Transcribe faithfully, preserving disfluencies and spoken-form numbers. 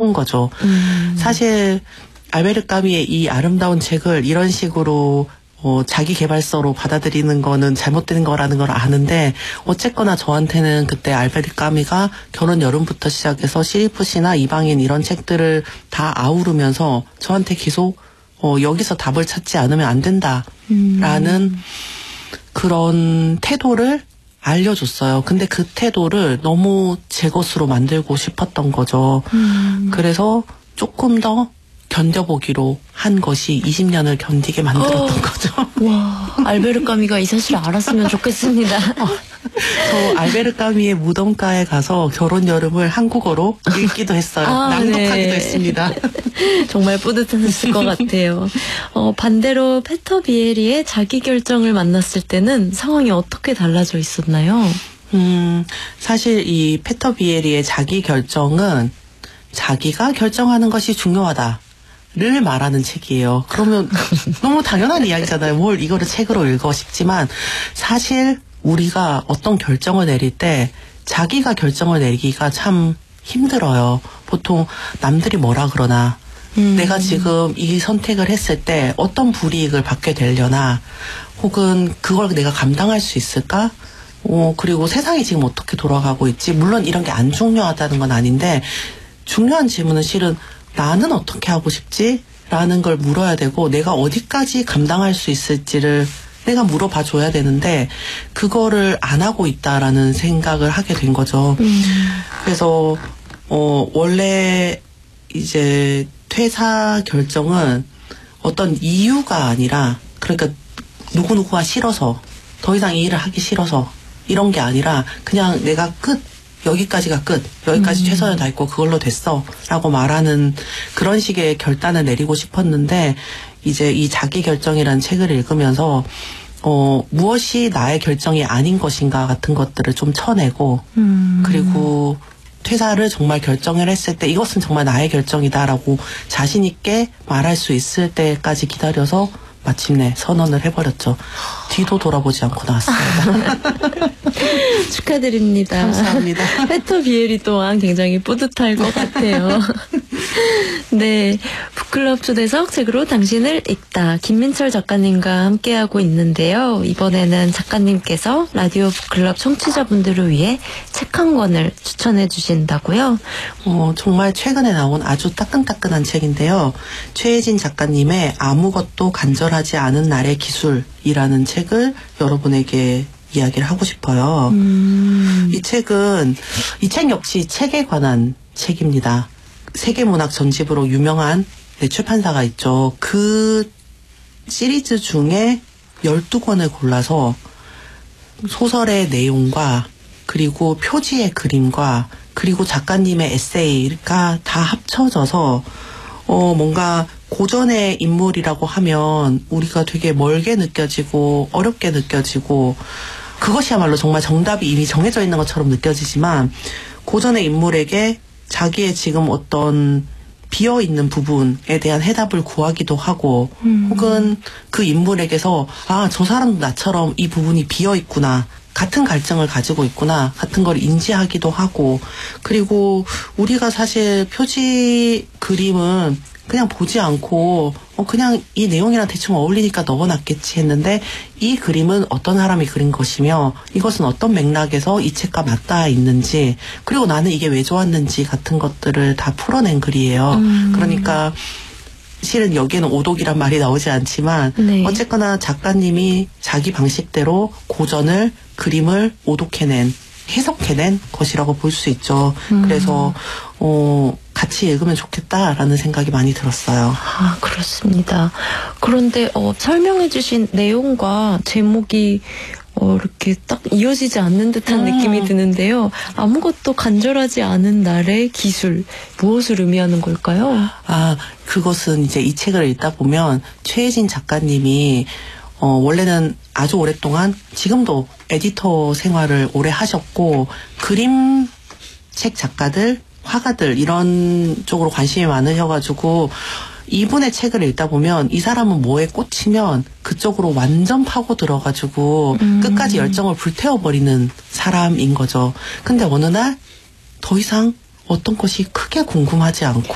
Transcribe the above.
해본 거죠. 음. 사실 알베르 까미의 이 아름다운 책을 이런 식으로 어, 자기 개발서로 받아들이는 거는 잘못된 거라는 걸 아는데 어쨌거나 저한테는 그때 알베르 까미가 결혼 여름부터 시작해서 시리프시나 이방인 이런 책들을 다 아우르면서 저한테 계속 어, 여기서 답을 찾지 않으면 안 된다라는 음. 그런 태도를 알려줬어요. 근데 그 태도를 너무 제 것으로 만들고 싶었던 거죠. 음. 그래서 조금 더 견뎌보기로 한 것이 이십 년을 견디게 만들었던 어. 거죠. 와, 알베르 까미가 이 사실을 알았으면 좋겠습니다. 어. 저 알베르 까미의 무덤가에 가서 결혼 여름을 한국어로 읽기도 했어요. 아, 낭독하기도 네. 했습니다. 정말 뿌듯하셨을 것 같아요. 어, 반대로 페터 비에리의 자기 결정을 만났을 때는 상황이 어떻게 달라져 있었나요? 음, 사실 이 페터 비에리의 자기 결정은 자기가 결정하는 것이 중요하다. 를 말하는 책이에요. 그러면 너무 당연한 이야기잖아요. 뭘 이거를 책으로 읽어 싶지만 사실 우리가 어떤 결정을 내릴 때 자기가 결정을 내리기가 참 힘들어요. 보통 남들이 뭐라 그러나 음. 내가 지금 이 선택을 했을 때 어떤 불이익을 받게 되려나 혹은 그걸 내가 감당할 수 있을까? 어, 그리고 세상이 지금 어떻게 돌아가고 있지? 물론 이런 게 안 중요하다는 건 아닌데 중요한 질문은 실은 나는 어떻게 하고 싶지? 라는 걸 물어야 되고 내가 어디까지 감당할 수 있을지를 내가 물어봐 줘야 되는데 그거를 안 하고 있다라는 생각을 하게 된 거죠. 음. 그래서 어 원래 이제 퇴사 결정은 어떤 이유가 아니라 그러니까 누구누구가 싫어서 더 이상 이 일을 하기 싫어서 이런 게 아니라 그냥 내가 끝 여기까지가 끝. 여기까지 음. 최선을 다했고 그걸로 됐어. 라고 말하는 그런 식의 결단을 내리고 싶었는데 이제 이 자기 결정이라는 책을 읽으면서 어, 무엇이 나의 결정이 아닌 것인가 같은 것들을 좀 쳐내고 음. 그리고 퇴사를 정말 결정을 했을 때 이것은 정말 나의 결정이다라고 자신 있게 말할 수 있을 때까지 기다려서 마침내 선언을 해버렸죠. 뒤도 돌아보지 않고 나왔습니다. 축하드립니다. 감사합니다. 페터 비에리 또한 굉장히 뿌듯할 것 같아요. 네, 북클럽 초대석 책으로 당신을 읽다 김민철 작가님과 함께하고 있는데요. 이번에는 작가님께서 라디오 북클럽 청취자분들을 위해 책 한 권을 추천해 주신다고요? 어, 정말 최근에 나온 아주 따끈따끈한 책인데요. 최혜진 작가님의 아무것도 간절하지 않은 날의 기술이라는 책을 여러분에게 이야기를 하고 싶어요. 음. 이 책은 이 책 역시 책에 관한 책입니다. 세계문학 전집으로 유명한 네, 출판사가 있죠. 그 시리즈 중에 열두 권을 골라서 소설의 내용과 그리고 표지의 그림과 그리고 작가님의 에세이가 다 합쳐져서 어 뭔가 고전의 인물이라고 하면 우리가 되게 멀게 느껴지고 어렵게 느껴지고 그것이야말로 정말 정답이 이미 정해져 있는 것처럼 느껴지지만 고전의 인물에게 자기의 지금 어떤 비어있는 부분에 대한 해답을 구하기도 하고 음. 혹은 그 인물에게서 아, 저 사람도 나처럼 이 부분이 비어있구나. 같은 갈증을 가지고 있구나. 같은 걸 인지하기도 하고 그리고 우리가 사실 표지 그림은 그냥 보지 않고 어 그냥 이 내용이랑 대충 어울리니까 넣어놨겠지 했는데 이 그림은 어떤 사람이 그린 것이며 이것은 어떤 맥락에서 이 책과 맞닿아 있는지 그리고 나는 이게 왜 좋았는지 같은 것들을 다 풀어낸 글이에요. 음. 그러니까 실은 여기에는 오독이란 말이 나오지 않지만 네. 어쨌거나 작가님이 자기 방식대로 고전을 그림을 오독해낸 해석해낸 것이라고 볼 수 있죠. 음. 그래서 어, 같이 읽으면 좋겠다라는 생각이 많이 들었어요. 아, 그렇습니다. 그런데 어, 설명해 주신 내용과 제목이 어, 이렇게 딱 이어지지 않는 듯한 음. 느낌이 드는데요. 아무것도 간절하지 않은 날의 기술, 무엇을 의미하는 걸까요? 아, 그것은 이제 이 책을 읽다 보면 최혜진 작가님이 어, 원래는 아주 오랫동안 지금도 에디터 생활을 오래 하셨고 그림책 작가들, 화가들 이런 쪽으로 관심이 많으셔가지고 이분의 책을 읽다 보면 이 사람은 뭐에 꽂히면 그쪽으로 완전 파고 들어가지고 음. 끝까지 열정을 불태워버리는 사람인 거죠. 근데 어느 날 더 이상 어떤 것이 크게 궁금하지 않고